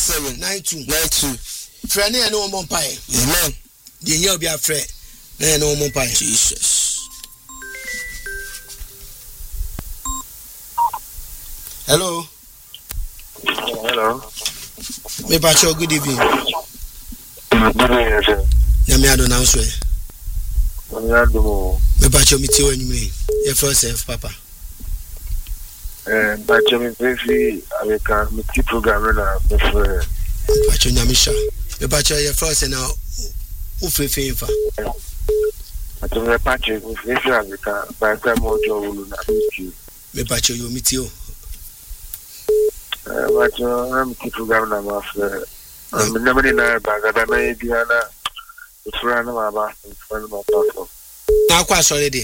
792. Friend, I know one pie. Amen. The year be a friend. I know one pie. Jesus. Hello. Hello. Me pacho, good evening. Good evening, sir. Yami adon answer. Me pacho mi ti wani me. Your first self, Papa. Pacho mi pefi avec mi ti programme na pefe. Pacho nyamisha. Me pacho your first na ufefe infa. Pacho mi pacho mi pefi avec ba ka mo jo wulu na mi. Me pacho yo mi ti o. Pacho mi ti programme na ma fe. Mi na me na ba ga da na e bia na. Ufra na ma ba, ufra na ma pa. Na kwa sorry dey.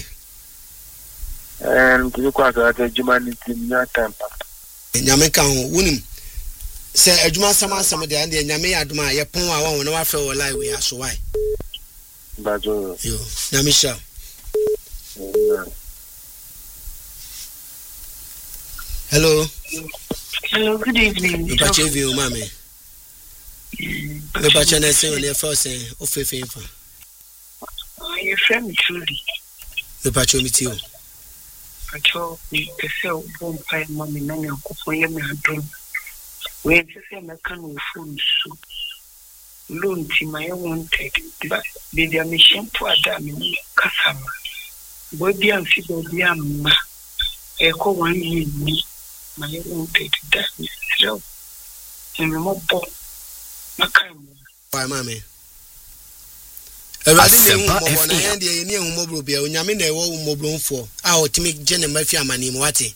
Mtini kwa kata juma ni timu ya tempa. Nyame ka ho wunim. Se adwuma sama de ande nyame aduma ye pon a won na wa fe wo live we aso why. Bajo. Yo, nyame sha. Hello. Hello, good evening. Me pacho view mama. Me pacho na say on your first ofefe infa. Your friend truly. Me pacho mi ti o. Pacho, me pese o bon pai mami na me akofo ye me adom. We pese me kan o phone so. Loan ti my wanted. But baby am shempo ada me kasama. Boy bi am fi boy am ma. E ko 1 year ni my wanted that me so. Me mo bo. Makai mo. Why mama? Erade ne hu mo na yan de ni hu mo bro bia onyame na ewo hu mo bro mfo a otimi gene mafi amani mo wate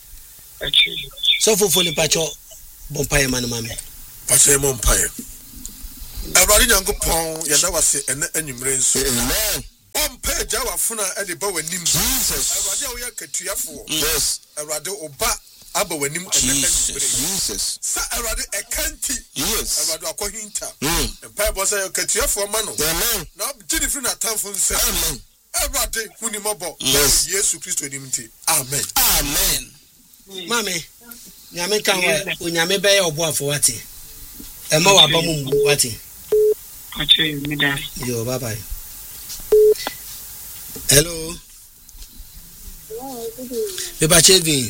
so fofo ni pacho bompaye man mame Pacho mo mpaye. Erade nyankopon yeda wase ene anwumre nso. Amen. Bompaye jawa funa e de ba wanim. Jesus. Erade wo yakatuafo. Yes. Erade oba aba wanim ene anwumre. Jesus. Sa erade ekanti. Yes. Erade akohinta. Bible say yakatuafo ma no. Amen. Na jidi fi na tanfo nse. Amen. Erade huni mobo. Yes. Yesu Kristo nimti. Amen. Amen. Mame nyame kan wa onyame be ye oboafo wate e ma wa ba mu wate Pacho me dai. Yo bye bye. Hello. Me pacho vi.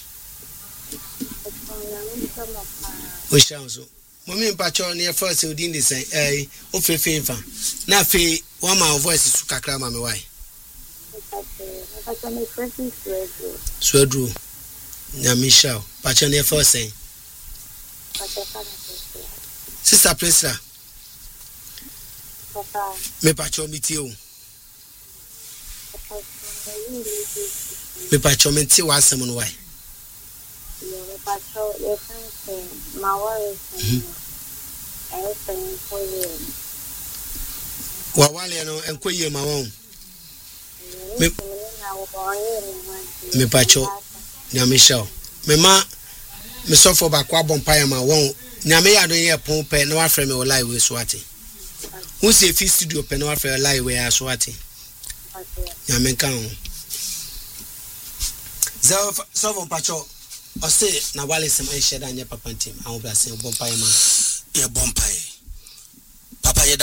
O shanzo. Mommy pacho near first within the say o fefe infa. Na fe one my voice su kakra ma me why. Pacho me first Swedru. Nyamisha pacho near first say. Sister Priscilla. Papa. Me pacho miti o. Me pacho menti wa asem no why. Yo pacho ye fancy my worries. Everything for you. Wa wale no enkoye ma won. Me pacho nyamisha. Me ma me sofo ba kwa bompaye ma won. Nyame ya do ye pon pe na wa frɛ me o live we so ate. Who say fi studio pe na wa frɛ live we aso ate. Nyame kan ho. So pacho o say na wale sem an sheda nya papa ntim an obra sem bompaye ma. Ye bompaye.